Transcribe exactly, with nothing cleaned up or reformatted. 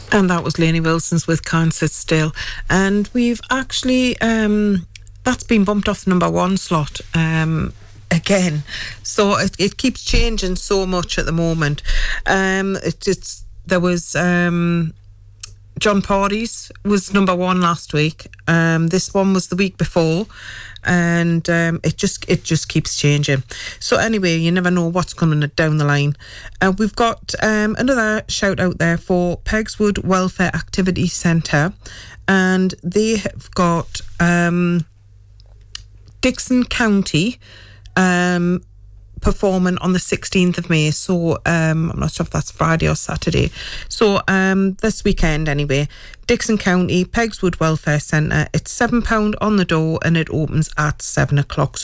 And that was Lainey Wilson's with Can't Sit Still. And we've actually, um, that's been bumped off the number one slot um, again. So it, it keeps changing so much at the moment. Um, it, it's There was... Um, John Pardy's was number one last week. Um, this one was the week before, and um, it just it just keeps changing. So anyway, you never know what's coming down the line. Uh, we've got um, another shout out there for Pegswood Welfare Activity Centre, and they have got um, Dixon County um, performing on the sixteenth of May. So um, I'm not sure if that's Friday or Saturday. So um, this weekend anyway, Dixon County, Pegswood Welfare Centre. It's seven pounds on the door and it opens at seven o'clock.